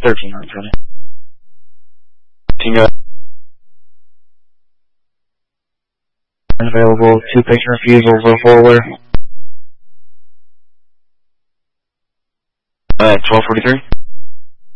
13 on 20. Tingo. Available, 2 patient refusal, low forward. 1243.